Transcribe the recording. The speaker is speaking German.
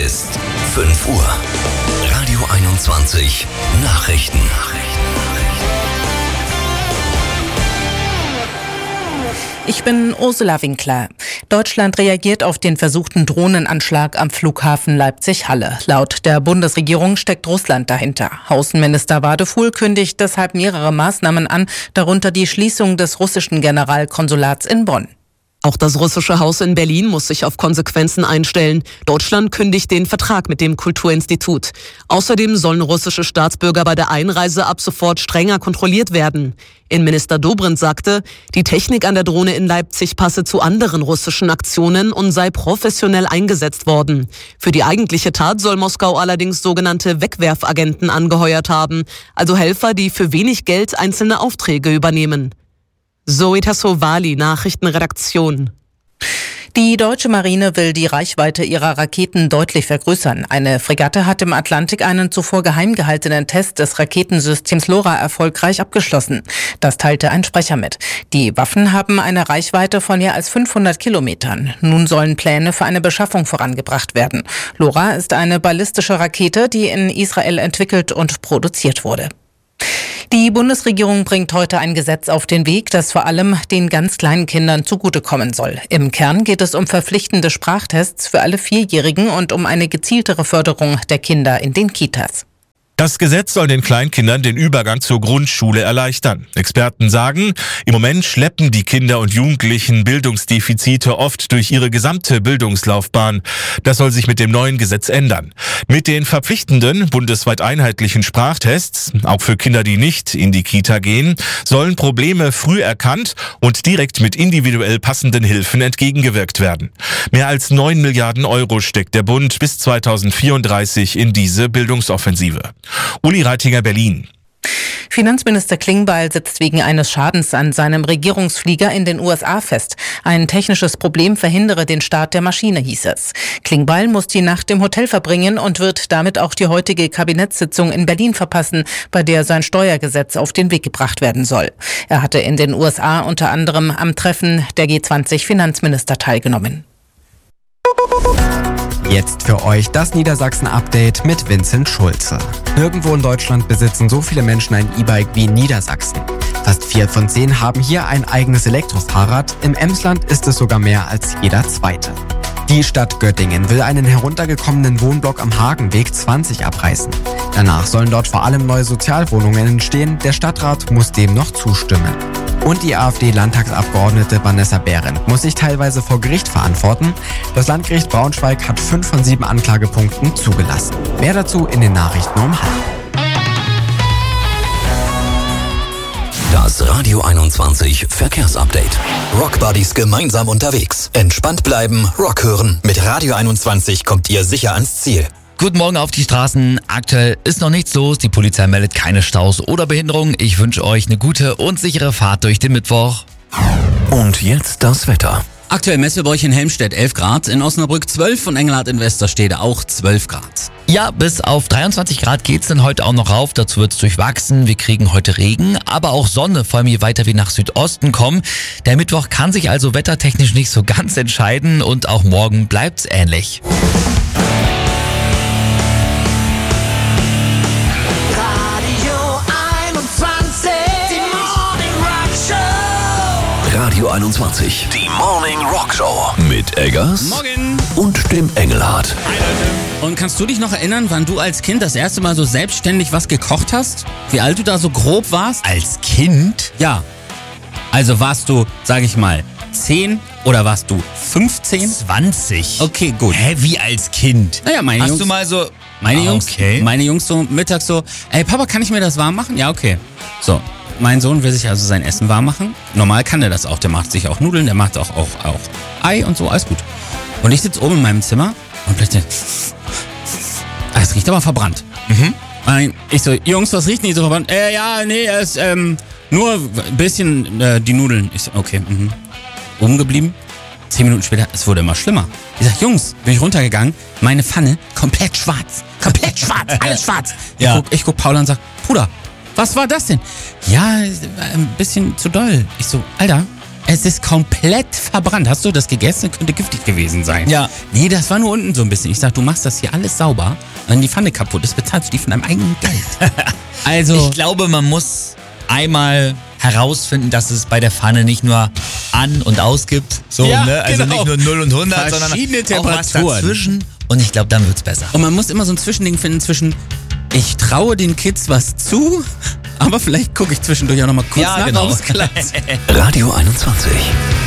ist 5 Uhr. Radio 21 Nachrichten. Ich bin Ursula Winkler. Deutschland reagiert auf den versuchten Drohnenanschlag am Flughafen Leipzig-Halle. Laut der Bundesregierung steckt Russland dahinter. Außenminister Wadefuhl kündigt deshalb mehrere Maßnahmen an, darunter die Schließung des russischen Generalkonsulats in Bonn. Auch das russische Haus in Berlin muss sich auf Konsequenzen einstellen. Deutschland kündigt den Vertrag mit dem Kulturinstitut. Außerdem sollen russische Staatsbürger bei der Einreise ab sofort strenger kontrolliert werden. Innenminister Dobrindt sagte, die Technik an der Drohne in Leipzig passe zu anderen russischen Aktionen und sei professionell eingesetzt worden. Für die eigentliche Tat soll Moskau allerdings sogenannte Wegwerfagenten angeheuert haben, also Helfer, die für wenig Geld einzelne Aufträge übernehmen. Zoe Tassovali, Nachrichtenredaktion. Die deutsche Marine will die Reichweite ihrer Raketen deutlich vergrößern. Eine Fregatte hat im Atlantik einen zuvor geheim gehaltenen Test des Raketensystems LoRa erfolgreich abgeschlossen. Das teilte ein Sprecher mit. Die Waffen haben eine Reichweite von mehr als 500 Kilometern. Nun sollen Pläne für eine Beschaffung vorangebracht werden. LoRa ist eine ballistische Rakete, die in Israel entwickelt und produziert wurde. Die Bundesregierung bringt heute ein Gesetz auf den Weg, das vor allem den ganz kleinen Kindern zugutekommen soll. Im Kern geht es um verpflichtende Sprachtests für alle Vierjährigen und um eine gezieltere Förderung der Kinder in den Kitas. Das Gesetz soll den Kleinkindern den Übergang zur Grundschule erleichtern. Experten sagen, im Moment schleppen die Kinder und Jugendlichen Bildungsdefizite oft durch ihre gesamte Bildungslaufbahn. Das soll sich mit dem neuen Gesetz ändern. Mit den verpflichtenden, bundesweit einheitlichen Sprachtests, auch für Kinder, die nicht in die Kita gehen, sollen Probleme früh erkannt und direkt mit individuell passenden Hilfen entgegengewirkt werden. Mehr als 9 Milliarden Euro steckt der Bund bis 2034 in diese Bildungsoffensive. Uli Reitinger, Berlin. Finanzminister Klingbeil sitzt wegen eines Schadens an seinem Regierungsflieger in den USA fest. Ein technisches Problem verhindere den Start der Maschine, hieß es. Klingbeil muss die Nacht im Hotel verbringen und wird damit auch die heutige Kabinettssitzung in Berlin verpassen, bei der sein Steuergesetz auf den Weg gebracht werden soll. Er hatte in den USA unter anderem am Treffen der G20-Finanzminister teilgenommen. Jetzt für euch das Niedersachsen-Update mit Vincent Schulze. Nirgendwo in Deutschland besitzen so viele Menschen ein E-Bike wie in Niedersachsen. Fast 4 von 10 haben hier ein eigenes Elektrofahrrad. Im Emsland ist es sogar mehr als jeder zweite. Die Stadt Göttingen will einen heruntergekommenen Wohnblock am Hagenweg 20 abreißen. Danach sollen dort vor allem neue Sozialwohnungen entstehen. Der Stadtrat muss dem noch zustimmen. Und die AfD-Landtagsabgeordnete Vanessa Behrendt muss sich teilweise vor Gericht verantworten. Das Landgericht Braunschweig hat 5 von 7 Anklagepunkten zugelassen. Mehr dazu in den Nachrichten um 12:30. Das Radio 21 Verkehrsupdate. Rockbuddies gemeinsam unterwegs. Entspannt bleiben, Rock hören. Mit Radio 21 kommt ihr sicher ans Ziel. Guten Morgen auf die Straßen. Aktuell ist noch nichts los. Die Polizei meldet keine Staus oder Behinderungen. Ich wünsche euch eine gute und sichere Fahrt durch den Mittwoch. Und jetzt das Wetter. Aktuell messen wir euch in Helmstedt 11 Grad, in Osnabrück 12 und Engelhardt in Westerstede auch 12 Grad. Ja, bis auf 23 Grad geht's dann heute auch noch rauf. Dazu wird's durchwachsen. Wir kriegen heute Regen, aber auch Sonne, vor allem je weiter wir nach Südosten kommen. Der Mittwoch kann sich also wettertechnisch nicht so ganz entscheiden und auch morgen bleibt's ähnlich. Radio 21, die Morning Rock Show mit Eggers Morgen und dem Engelhardt. Und kannst du dich noch erinnern, wann du als Kind das erste Mal so selbstständig was gekocht hast? Wie alt du da so grob warst? Als Kind? Ja. Also warst du, sag ich mal, 10 oder warst du 15? 20. Okay, gut. Hä, wie als Kind? Naja, meine Hast Jungs... du mal so... Meine okay. Jungs so mittags so, ey Papa, kann ich mir das warm machen? Ja, okay. So, mein Sohn will sich also sein Essen warm machen. Normal kann er das auch. Der macht sich auch Nudeln, der macht auch Ei und so, alles gut. Und ich sitze oben in meinem Zimmer und plötzlich, es riecht aber verbrannt. Ich so, Jungs, was riecht nicht so verbrannt? Ja, nee, es nur ein bisschen die Nudeln. Ich so, okay, Oben geblieben. 10 Minuten später, es wurde immer schlimmer. Ich sag, Jungs, bin ich runtergegangen, meine Pfanne komplett schwarz. Komplett schwarz, alles schwarz. Ja. Ich guck Paula und sag, Bruder, was war das denn? Ja, ein bisschen zu doll. Ich so, Alter, Es ist komplett verbrannt. Hast du das gegessen? Könnte giftig gewesen sein. Ja. Nee, das war nur unten so ein bisschen. Ich sag, du machst das hier alles sauber. Wenn die Pfanne kaputt ist, bezahlst du die von deinem eigenen Geld. Also. Ich glaube, man muss einmal herausfinden, dass es bei der Pfanne nicht nur an und aus gibt. So, Ja, ne? Also genau. nicht nur 0 und 100, sondern Verschiedene auch was Temperaturen. dazwischen. Und ich glaube, dann wird's besser. Und man muss immer so ein Zwischending finden zwischen, ich traue den Kids was zu, aber vielleicht gucke ich zwischendurch auch nochmal kurz nach, genau. ob es klappt. Radio 21.